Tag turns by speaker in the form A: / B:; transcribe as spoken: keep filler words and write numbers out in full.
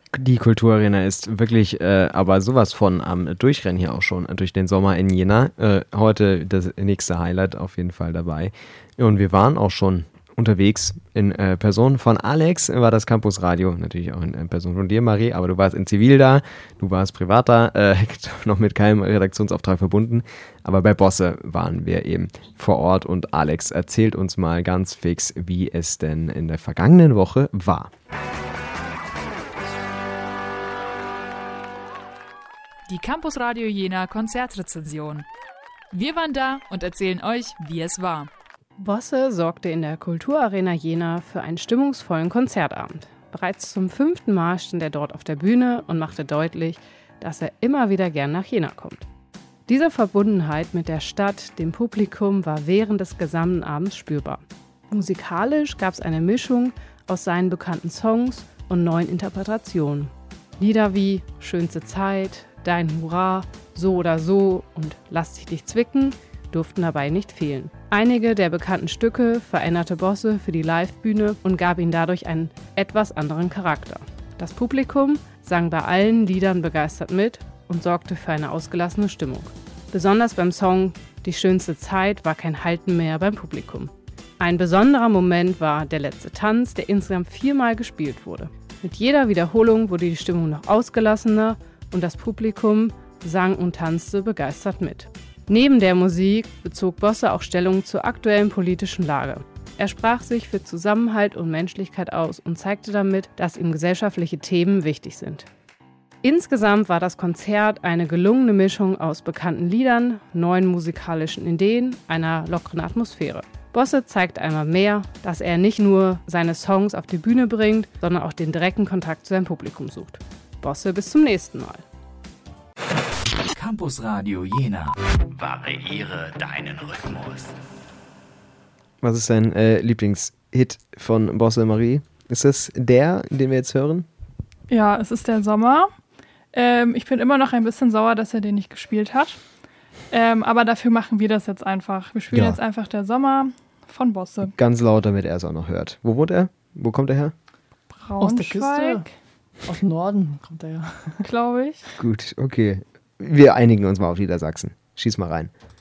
A: Die Kulturarena ist wirklich äh, aber sowas von am Durchrennen hier auch schon durch den Sommer in Jena. Äh, heute das nächste Highlight auf jeden Fall dabei. Und wir waren auch schon unterwegs in äh, Person von Alex, war das Campusradio, natürlich auch in äh, Person von dir, Marie, aber du warst in Zivil da, du warst privat da, äh, noch mit keinem Redaktionsauftrag verbunden, aber bei Bosse waren wir eben vor Ort und Alex erzählt uns mal ganz fix, wie es denn in der vergangenen Woche war.
B: Die Campusradio Jena Konzertrezension. Wir waren da und erzählen euch, wie es war.
C: Bosse sorgte in der Kulturarena Jena für einen stimmungsvollen Konzertabend. Bereits zum fünften Mal stand er dort auf der Bühne und machte deutlich, dass er immer wieder gern nach Jena kommt. Diese Verbundenheit mit der Stadt, dem Publikum, war während des gesamten Abends spürbar. Musikalisch gab es eine Mischung aus seinen bekannten Songs und neuen Interpretationen. Lieder wie Schönste Zeit, Dein Hurra, So oder So und Lass dich dich zwicken durften dabei nicht fehlen. Einige der bekannten Stücke veränderte Bosse für die Livebühne und gab ihnen dadurch einen etwas anderen Charakter. Das Publikum sang bei allen Liedern begeistert mit und sorgte für eine ausgelassene Stimmung. Besonders beim Song Die schönste Zeit war kein Halten mehr beim Publikum. Ein besonderer Moment war der letzte Tanz, der insgesamt viermal gespielt wurde. Mit jeder Wiederholung wurde die Stimmung noch ausgelassener und das Publikum sang und tanzte begeistert mit. Neben der Musik bezog Bosse auch Stellung zur aktuellen politischen Lage. Er sprach sich für Zusammenhalt und Menschlichkeit aus und zeigte damit, dass ihm gesellschaftliche Themen wichtig sind. Insgesamt war das Konzert eine gelungene Mischung aus bekannten Liedern, neuen musikalischen Ideen, einer lockeren Atmosphäre. Bosse zeigt einmal mehr, dass er nicht nur seine Songs auf die Bühne bringt, sondern auch den direkten Kontakt zu seinem Publikum sucht. Bosse, bis zum nächsten Mal.
D: Campusradio Jena. Variiere deinen Rhythmus.
A: Was ist dein äh, Lieblingshit von Bosse, Marie? Ist das der, den wir jetzt hören?
E: Ja, es ist der Sommer. Ähm, ich bin immer noch ein bisschen sauer, dass er den nicht gespielt hat. Ähm, aber dafür machen wir das jetzt einfach. Wir spielen
A: Ja.
E: jetzt einfach der Sommer von Bosse.
A: Ganz laut, damit er es auch noch hört. Wo wohnt er? Wo kommt er her?
F: Aus der Küste.
E: Braunschweig,
F: Aus dem Norden kommt er ja.
E: glaube ich.
A: Gut, okay. Wir einigen uns mal auf Niedersachsen. Schieß mal rein.